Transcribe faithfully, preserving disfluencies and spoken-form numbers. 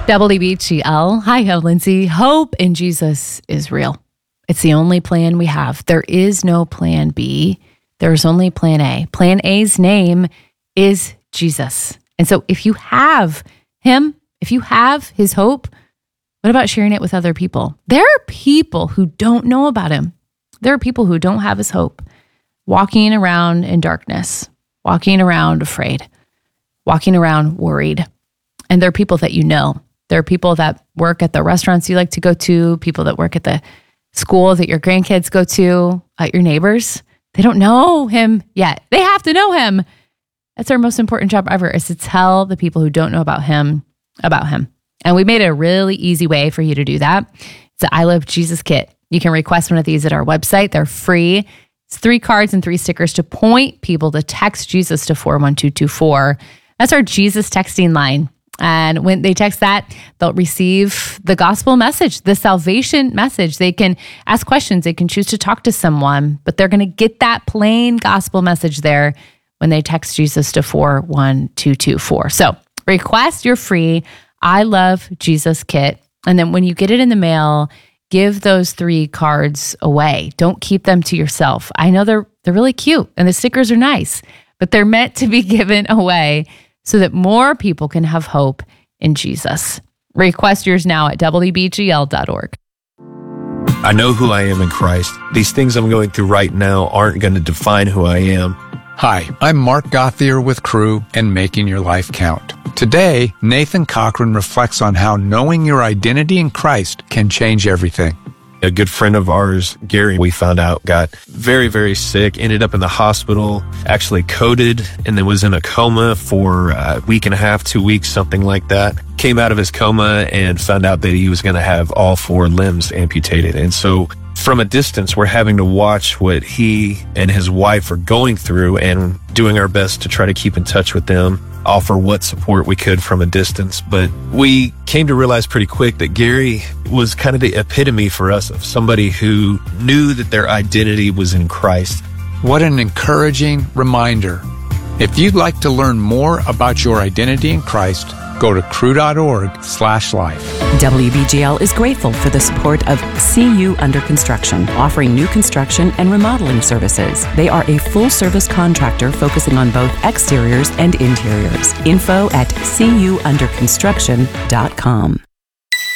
W B G L. Hi, I'm Lindsay. Hope in Jesus is real. It's the only plan we have. There is no plan B. There's only plan A. Plan A's name is Jesus. And so if you have him, if you have his hope, what about sharing it with other people? There are people who don't know about him. There are people who don't have his hope, walking around in darkness, walking around afraid, walking around worried. And there are people that you know. There are people that work at the restaurants you like to go to, people that work at the school that your grandkids go to, at your neighbors. They don't know him yet. They have to know him. That's our most important job ever, is to tell the people who don't know about him about him. And we made a really easy way for you to do that. It's the I Love Jesus kit. You can request one of these at our website. They're free. It's three cards and three stickers to point people to text Jesus to four one two two four. That's our Jesus texting line. And when they text that, they'll receive the gospel message, the salvation message. They can ask questions. They can choose to talk to someone, but they're going to get that plain gospel message there when they text Jesus to four one two two four. So request your free I Love Jesus kit. And then when you get it in the mail, give those three cards away. Don't keep them to yourself. I know they're they're really cute and the stickers are nice, but they're meant to be given away so that more people can have hope in Jesus. Request yours now at W B G L dot org. I know who I am in Christ. These things I'm going through right now aren't going to define who I am. Hi, I'm Mark Gothier with Crew and Making Your Life Count. Today, Nathan Cochran reflects on how knowing your identity in Christ can change everything. A good friend of ours, Gary, we found out got very, very sick, ended up in the hospital, actually coded, and then was in a coma for a week and a half, two weeks, something like that. Came out of his coma and found out that he was going to have all four limbs amputated. And so from a distance, we're having to watch what he and his wife are going through and doing our best to try to keep in touch with them, offer what support we could from a distance. But we came to realize pretty quick that Gary was kind of the epitome for us of somebody who knew that their identity was in Christ. What an encouraging reminder. If you'd like to learn more about your identity in Christ, go to crew.org slash life. W B G L is grateful for the support of C U Under Construction, offering new construction and remodeling services. They are a full-service contractor focusing on both exteriors and interiors. Info at C U under construction dot com.